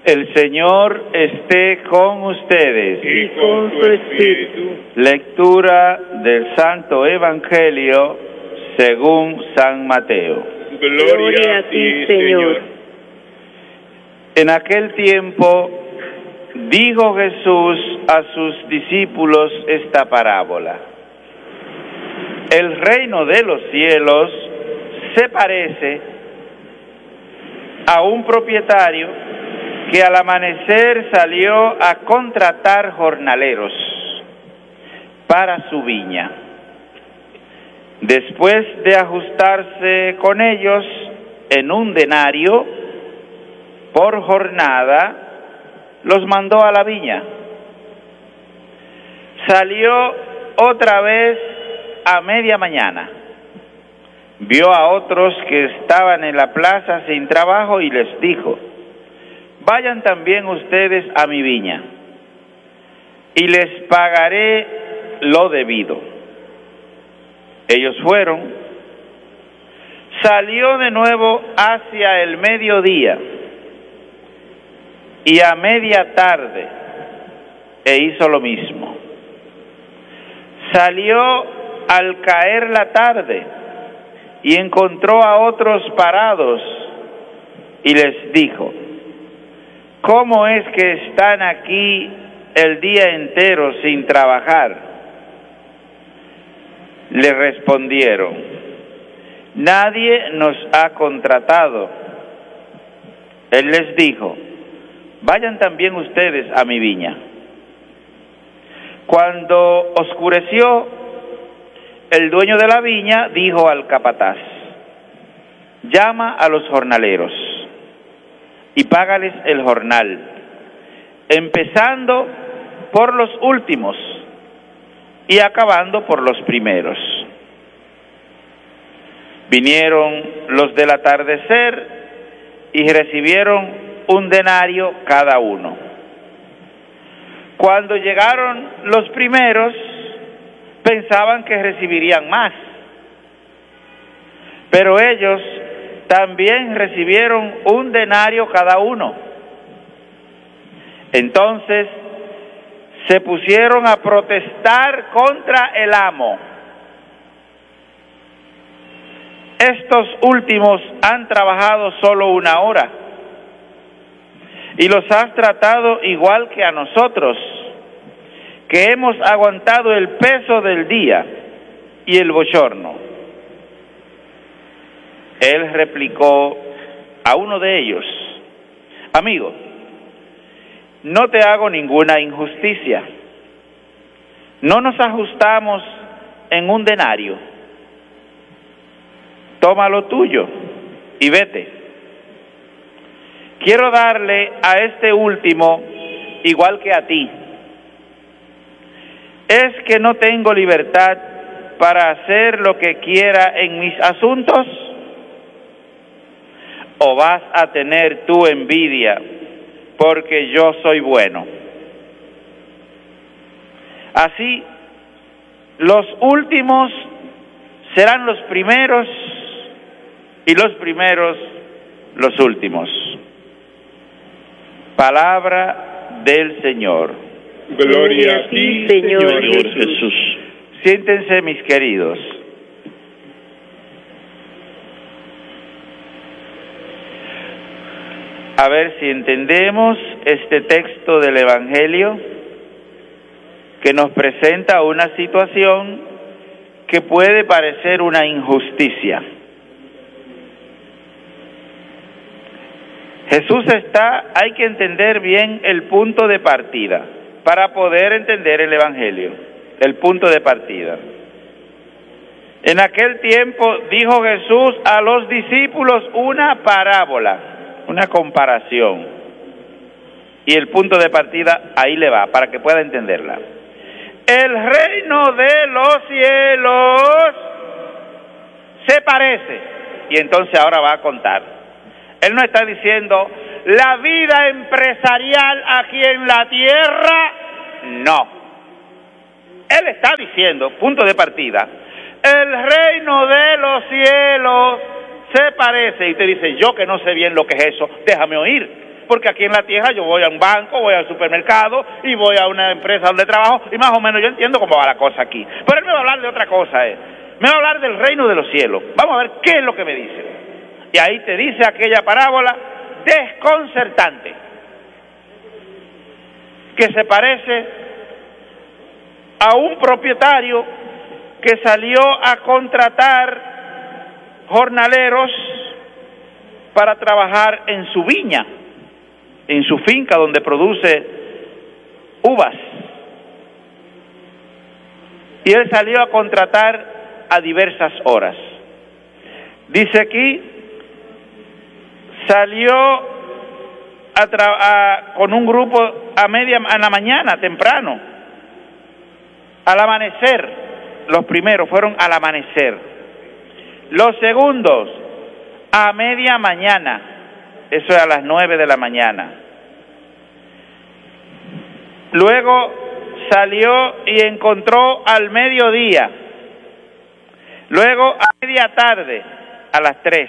El Señor esté con ustedes. Y con su espíritu. Lectura del Santo Evangelio según San Mateo. Gloria a ti, Señor. En aquel tiempo dijo Jesús a sus discípulos esta parábola. El reino de los cielos se parece a un propietario que al amanecer salió a contratar jornaleros para su viña. Después de ajustarse con ellos en un denario por jornada, los mandó a la viña. Salió otra vez a media mañana. Vio a otros que estaban en la plaza sin trabajo y les dijo: vayan también ustedes a mi viña, y les pagaré lo debido. Ellos fueron. Salió de nuevo hacia el mediodía, y a media tarde, e hizo lo mismo. Salió al caer la tarde, y encontró a otros parados, y les dijo: ¿cómo es que están aquí el día entero sin trabajar? Le respondieron: nadie nos ha contratado. Él les dijo: vayan también ustedes a mi viña. Cuando oscureció, el dueño de la viña dijo al capataz: llama a los jornaleros y págales el jornal, empezando por los últimos y acabando por los primeros. Vinieron los del atardecer y recibieron un denario cada uno. Cuando llegaron los primeros, pensaban que recibirían más, pero ellos también recibieron un denario cada uno. Entonces se pusieron a protestar contra el amo. Estos últimos han trabajado solo 1 hora y los has tratado igual que a nosotros, que hemos aguantado el peso del día y el bochorno. Él replicó a uno de ellos: amigo, no te hago ninguna injusticia. ¿No nos ajustamos en un denario? Toma lo tuyo y vete. Quiero darle a este último igual que a ti. ¿Es que no tengo libertad para hacer lo que quiera en mis asuntos? ¿O vas a tener tu envidia porque yo soy bueno? Así, los últimos serán los primeros y los primeros los últimos. Palabra del Señor. Gloria a ti, Señor Jesús. Siéntense, mis queridos. A ver si entendemos este texto del Evangelio que nos presenta una situación que puede parecer una injusticia. Hay que entender bien el punto de partida para poder entender el Evangelio, el punto de partida. En aquel tiempo dijo Jesús a los discípulos una parábola, una comparación. Y el punto de partida ahí le va, para que pueda entenderla. El reino de los cielos se parece. Y entonces ahora va a contar. Él no está diciendo la vida empresarial aquí en la tierra, no. Él está diciendo, punto de partida, el reino de los cielos se parece. Y te dice: yo que no sé bien lo que es eso, déjame oír, porque aquí en la tierra yo voy a un banco, voy al supermercado y voy a una empresa donde trabajo y más o menos yo entiendo cómo va la cosa aquí. Pero él me va a hablar de otra cosa, me va a hablar del reino de los cielos. Vamos a ver qué es lo que me dice. Y ahí te dice aquella parábola desconcertante, que se parece a un propietario que salió a contratar jornaleros para trabajar en su viña, en su finca donde produce uvas. Y él salió a contratar a diversas horas. Dice aquí, salió con un grupo a la mañana, temprano, al amanecer. Los primeros fueron al amanecer. Los segundos, a media mañana, eso es a las 9 de la mañana. Luego salió y encontró al mediodía. Luego a media tarde, a las 3.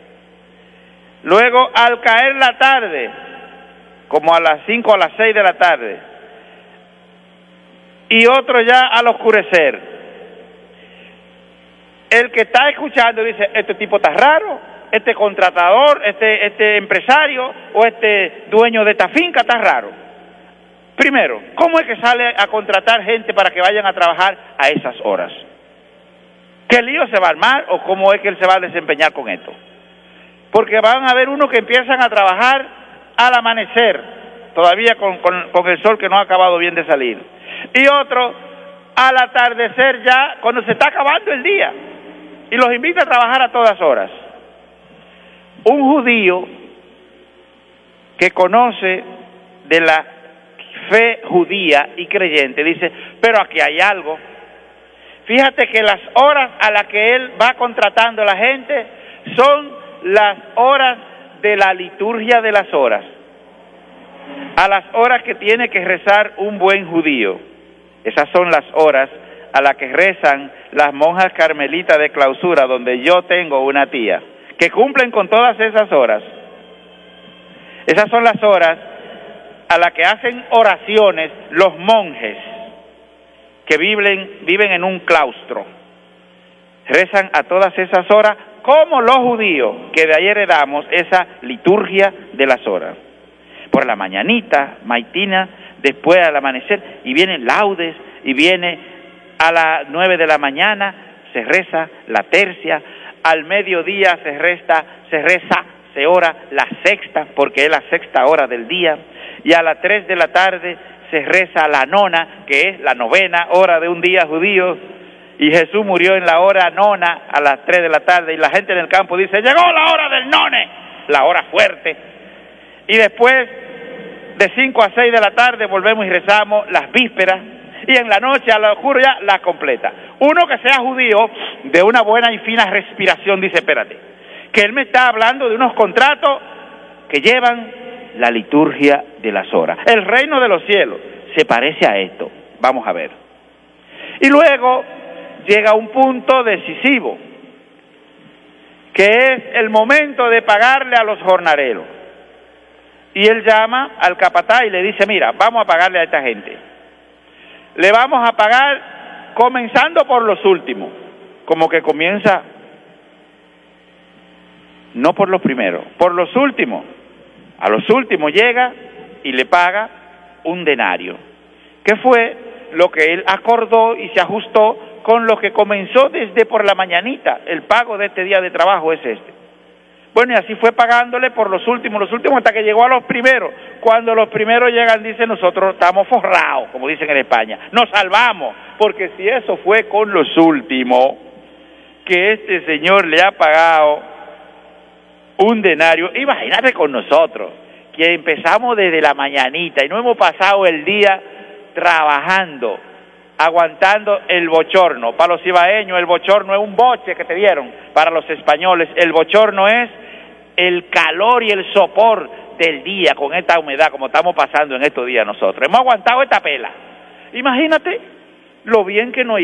Luego al caer la tarde, como a las 5 o a las 6 de la tarde. Y otro ya al oscurecer. El que está escuchando dice, este tipo está raro, este contratador, este empresario o este dueño de esta finca está raro. Primero, ¿cómo es que sale a contratar gente para que vayan a trabajar a esas horas? ¿Qué lío se va a armar o cómo es que él se va a desempeñar con esto? Porque van a haber unos que empiezan a trabajar al amanecer, todavía con el sol que no ha acabado bien de salir, y otros al atardecer ya, cuando se está acabando el día, y los invita a trabajar a todas horas. Un judío que conoce de la fe judía y creyente dice, pero aquí hay algo. Fíjate que las horas a las que él va contratando a la gente son las horas de la liturgia de las horas, a las horas que tiene que rezar un buen judío. Esas son las horas a las que rezan las monjas carmelitas de clausura, donde yo tengo una tía, que cumplen con todas esas horas. Esas son las horas a las que hacen oraciones los monjes que viven en un claustro. Rezan a todas esas horas como los judíos, que de ahí heredamos esa liturgia de las horas. Por la mañanita, maitina, después al amanecer, y vienen laudes, y viene a las 9 de la mañana, se reza la tercia, al mediodía se ora la sexta, porque es la sexta hora del día, y a las 3 de la tarde se reza la nona, que es la novena hora de un día judío, y Jesús murió en la hora nona a las 3 de la tarde, y la gente en el campo dice, llegó la hora del none, la hora fuerte. Y después, de 5 a 6 de la tarde, volvemos y rezamos las vísperas, y en la noche, a lo oscuro ya, la completa. Uno que sea judío, de una buena y fina respiración, dice, espérate, que él me está hablando de unos contratos que llevan la liturgia de las horas. El reino de los cielos se parece a esto. Vamos a ver. Y luego llega un punto decisivo, que es el momento de pagarle a los jornaleros. Y él llama al capataz y le dice, mira, vamos a pagarle a esta gente. Le vamos a pagar comenzando por los últimos, como que comienza, no por los primeros, por los últimos. A los últimos llega y le paga un denario, que fue lo que él acordó y se ajustó con lo que comenzó desde por la mañanita. El pago de este día de trabajo es este. Bueno, y así fue pagándole por los últimos hasta que llegó a los primeros. Cuando los primeros llegan, dicen, nosotros estamos forrados, como dicen en España, nos salvamos, porque si eso fue con los últimos, que este señor le ha pagado un denario, imagínate con nosotros, que empezamos desde la mañanita y no hemos pasado el día trabajando, aguantando el bochorno. Para los ibaeños el bochorno es un boche que te dieron. Para los españoles el bochorno es el calor y el sopor del día con esta humedad como estamos pasando en estos días nosotros. Hemos aguantado esta pela. Imagínate lo bien que nos